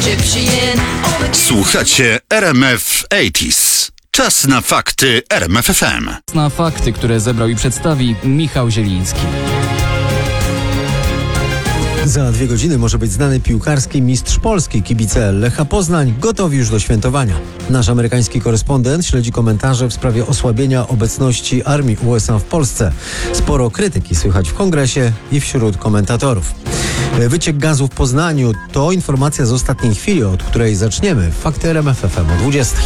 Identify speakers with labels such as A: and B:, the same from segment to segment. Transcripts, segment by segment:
A: Słuchacie RMF 80s. Czas na fakty RMF FM.
B: Na fakty, które zebrał i przedstawi Michał Zieliński.
C: Za 2 godziny może być znany piłkarski mistrz Polski. Kibice Lecha Poznań gotowi już do świętowania. Nasz amerykański korespondent śledzi komentarze w sprawie osłabienia obecności armii USA w Polsce. Sporo krytyki słychać w kongresie i wśród komentatorów. Wyciek gazu w Poznaniu to informacja z ostatniej chwili, od której zaczniemy. Fakty RMF FM o 20.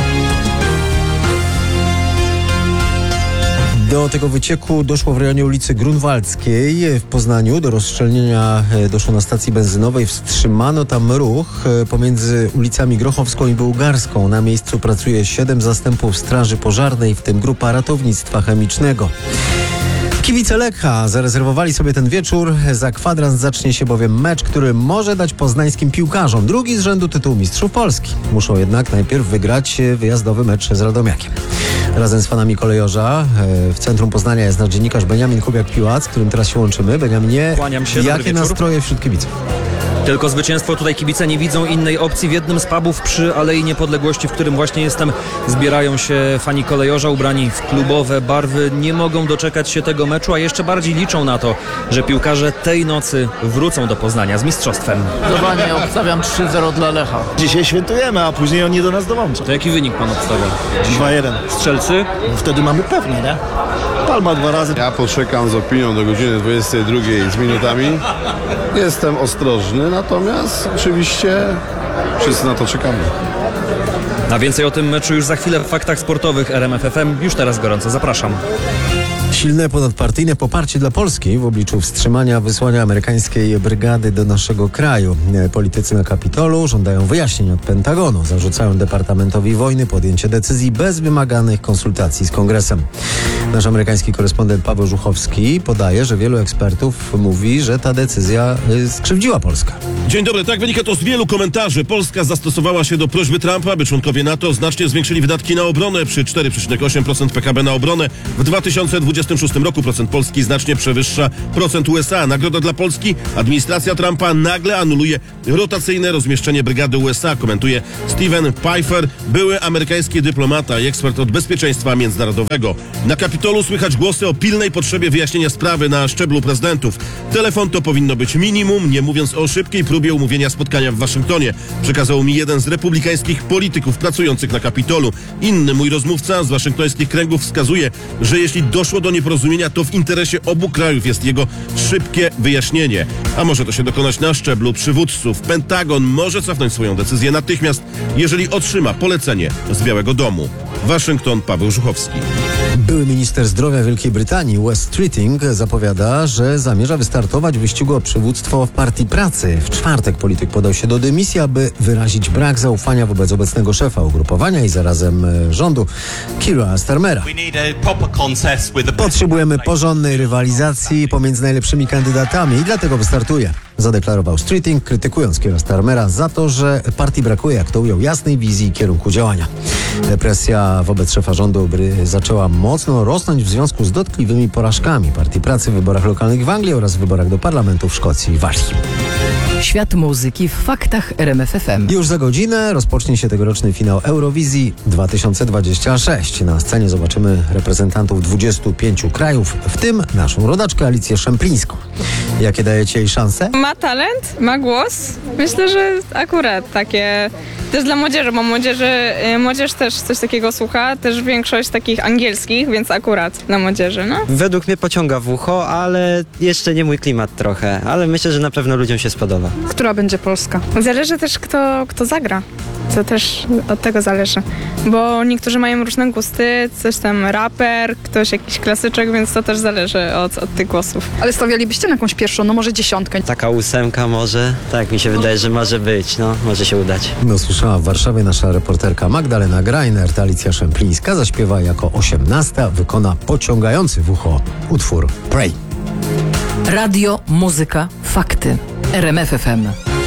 C: Do tego wycieku doszło w rejonie ulicy Grunwaldzkiej w Poznaniu. Do rozszczelnienia doszło na stacji benzynowej. Wstrzymano tam ruch pomiędzy ulicami Grochowską i Bułgarską. Na miejscu pracuje 7 zastępów straży pożarnej, w tym grupa ratownictwa chemicznego. Kibice Lecha zarezerwowali sobie ten wieczór. Za kwadrans zacznie się bowiem mecz, który może dać poznańskim piłkarzom drugi z rzędu tytuł mistrzów Polski. Muszą jednak najpierw wygrać wyjazdowy mecz z Radomiakiem. Razem z fanami kolejorza w centrum Poznania jest nasz dziennikarz Beniamin Kubiak-Piłac, z którym teraz się łączymy. Beniaminie,
D: Kłaniam się,
C: jakie nastroje wśród kibiców?
D: Tylko zwycięstwo. Tutaj kibice nie widzą innej opcji. W jednym z pubów przy Alei Niepodległości, w którym właśnie jestem, zbierają się fani kolejorza ubrani w klubowe barwy. Nie mogą doczekać się tego meczu, a jeszcze bardziej liczą na to, że piłkarze tej nocy wrócą do Poznania z mistrzostwem.
E: Zdecydowanie obstawiam 3-0 dla Lecha.
F: Dzisiaj świętujemy, a później oni do nas dołączą.
D: To jaki wynik pan obstawia?
F: 2-1.
D: Strzelcy?
F: Wtedy mamy pewnie, nie? Palma 2 razy.
G: Ja poczekam z opinią do godziny 22 z minutami. Jestem ostrożny, natomiast oczywiście wszyscy na to czekamy.
D: A więcej o tym meczu już za chwilę w faktach sportowych RMF FM. Już teraz gorąco zapraszam.
C: Silne ponadpartyjne poparcie dla Polski w obliczu wstrzymania wysłania amerykańskiej brygady do naszego kraju. Politycy na Kapitolu żądają wyjaśnień od Pentagonu. Zarzucają Departamentowi Wojny podjęcie decyzji bez wymaganych konsultacji z Kongresem. Nasz amerykański korespondent Paweł Żuchowski podaje, że wielu ekspertów mówi, że ta decyzja skrzywdziła Polskę.
H: Dzień dobry, tak wynika to z wielu komentarzy. Polska zastosowała się do prośby Trumpa, by członkowie NATO znacznie zwiększyli wydatki na obronę. Przy 4,8% PKB na obronę w 2026 roku procent Polski znacznie przewyższa procent USA. Nagroda dla Polski. Administracja Trumpa nagle anuluje rotacyjne rozmieszczenie brygady USA, komentuje Steven Pfeiffer, były amerykański dyplomata i ekspert od bezpieczeństwa międzynarodowego. Na Kapitolu słychać głosy o pilnej potrzebie wyjaśnienia sprawy na szczeblu prezydentów. Telefon to powinno być minimum, nie mówiąc o szybkiej próbie umówienia spotkania w Waszyngtonie. Przekazał mi jeden z republikańskich polityków pracujących na Kapitolu. Inny mój rozmówca z waszyngtońskich kręgów wskazuje, że jeśli doszło do nieporozumienia, to w interesie obu krajów jest jego szybkie wyjaśnienie. A może to się dokonać na szczeblu przywódców. Pentagon może cofnąć swoją decyzję natychmiast, jeżeli otrzyma polecenie z Białego Domu. Waszyngton, Paweł Żuchowski.
C: Były minister zdrowia Wielkiej Brytanii Wes Streeting zapowiada, że zamierza wystartować w wyścigu o przywództwo w Partii Pracy. W czwartek polityk podał się do dymisji, aby wyrazić brak zaufania wobec obecnego szefa ugrupowania i zarazem rządu Keira Starmera. Potrzebujemy porządnej rywalizacji pomiędzy najlepszymi kandydatami i dlatego wystartuje, zadeklarował Streeting, krytykując Keira Starmera za to, że partii brakuje, jak to ujął, jasnej wizji i kierunku działania. Presja wobec szefa rządu zaczęła mocno rosnąć w związku z dotkliwymi porażkami Partii Pracy w wyborach lokalnych w Anglii oraz w wyborach do parlamentu w Szkocji i Walii.
I: Świat muzyki w faktach RMF FM.
C: Już za godzinę rozpocznie się tegoroczny finał Eurowizji 2026. Na scenie zobaczymy reprezentantów 25 krajów, w tym naszą rodaczkę Alicję Szemplińską. Jakie dajecie jej szanse?
J: Ma talent, ma głos. Myślę, że akurat takie też dla młodzieży, bo młodzież też coś takiego słucha, też większość takich angielskich, więc akurat dla młodzieży, no.
K: Według mnie pociąga w ucho, ale jeszcze nie mój klimat trochę, ale myślę, że na pewno ludziom się spodoba.
J: Która będzie Polska? Zależy też kto zagra. To też od tego zależy, bo niektórzy mają różne gusty, coś tam raper, ktoś jakiś klasyczek, więc to też zależy od tych głosów.
E: Ale stawialibyście na jakąś pierwszą, no może 10?
K: Taka 8 może, tak mi się wydaje, że może być, no może się udać.
C: No słyszała w Warszawie nasza reporterka Magdalena Grajnert. Alicja Szemplińska zaśpiewa jako 18, wykona pociągający w ucho utwór Pray.
I: Radio, muzyka, fakty. RMF FM.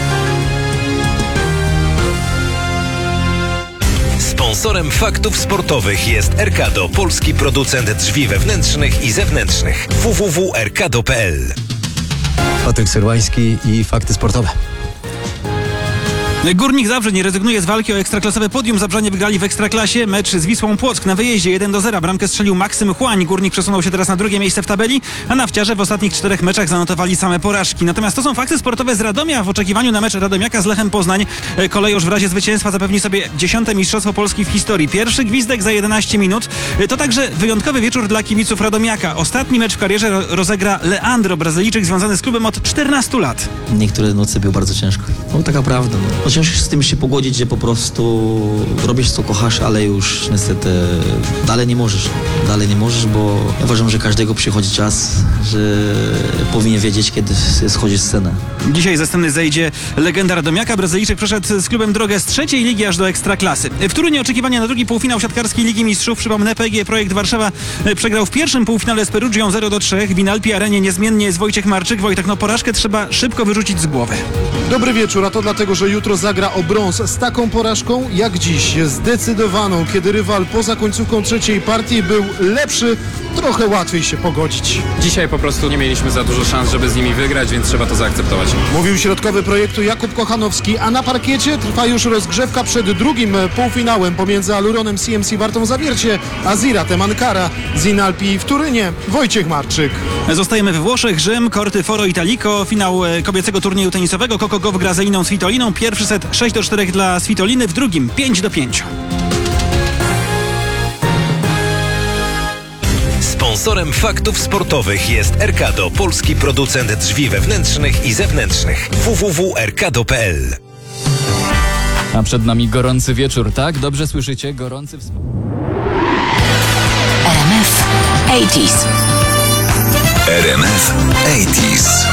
L: Sponsorem faktów sportowych jest Erkado, polski producent drzwi wewnętrznych i zewnętrznych. www.erkado.pl.
C: Patryk Syrłański i fakty sportowe.
M: Górnik Zabrze nie rezygnuje z walki o ekstraklasowe podium. Zabrzanie wygrali w Ekstraklasie mecz z Wisłą Płock na wyjeździe 1-0. Bramkę strzelił Maksym Chłań. Górnik przesunął się teraz na drugie miejsce w tabeli, a Nafciarze w ostatnich 4 meczach zanotowali same porażki. Natomiast to są fakty sportowe z Radomia. W oczekiwaniu na mecz Radomiaka z Lechem Poznań Kolejorz w razie zwycięstwa zapewni sobie 10. Mistrzostwo Polski w historii. Pierwszy gwizdek za 11 minut. To także wyjątkowy wieczór dla kibiców Radomiaka. Ostatni mecz w karierze rozegra Leandro, Brazylijczyk związany z klubem od 14 lat.
N: Niektóre noce było bardzo ciężko. No taka prawda. No ciężko się z tym się pogodzić, że po prostu robisz co kochasz, ale już niestety dalej nie możesz. Dalej nie możesz, bo ja uważam, że każdego przychodzi czas, że powinien wiedzieć, kiedy schodzi scenę.
M: Dzisiaj ze sceny zejdzie legenda Radomiaka. Brazylijczyk przeszedł z klubem drogę z 3. ligi aż do Ekstraklasy. W Toruniu oczekiwania na drugi półfinał siatkarskiej Ligi Mistrzów. Przypomnę, PGE Projekt Warszawa przegrał w pierwszym półfinale z Perugią 0-3. W Inalpi Arenie niezmiennie jest Wojciech Marczyk. Wojtek, no porażkę trzeba szybko wyrzucić z głowy.
O: Dobry wieczór, a to dlatego, że jutro zagra o brąz z taką porażką jak dziś. Zdecydowaną, kiedy rywal poza końcówką trzeciej partii był lepszy, trochę łatwiej się pogodzić.
P: Dzisiaj po prostu nie mieliśmy za dużo szans, żeby z nimi wygrać, więc trzeba to zaakceptować.
O: Mówił środkowy projektu Jakub Kochanowski, a na parkiecie trwa już rozgrzewka przed drugim półfinałem pomiędzy Aluronem CMC Wartą Zawiercie a Ziratem Ankara z Inalpi w Turynie. Wojciech Marczyk.
M: Zostajemy we Włoszech. Rzym, korty Foro Italico, finał kobiecego turnieju tenisowego. Coco Gauff gra z Eliną Svitoliną. Pierwszy set 6-4 dla Svitoliny, w drugim 5-5.
L: Sponsorem faktów sportowych jest Erkado, polski producent drzwi wewnętrznych i zewnętrznych. www.erkado.pl.
B: A przed nami gorący wieczór, tak? Dobrze słyszycie? Gorący
Q: RMF 80s.
L: RMF 80s.